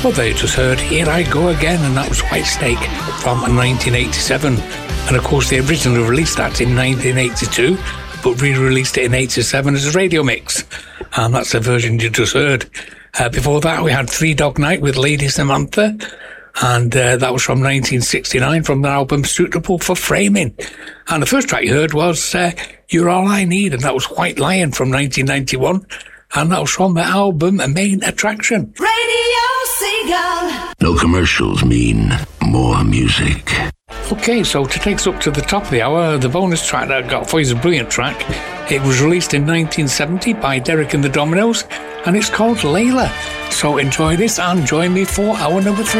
before that, you just heard Here I Go Again, and that was Whitesnake from 1987. And of course, they originally released that in 1982, but re-released it in 87 as a radio mix. And that's the version you just heard. Before that, we had Three Dog Night with Lady Samantha, and that was from 1969 from their album Suitable for Framing. And the first track you heard was You're All I Need, and that was White Lion from 1991, and that was from the album Main Attraction. Radio Seagull. No commercials mean more music. Okay, so to take us up to the top of the hour, the bonus track that I got for you is a brilliant track. It was released in 1970 by Derek and the Dominoes, and it's called Layla. So enjoy this and join me for hour number 3.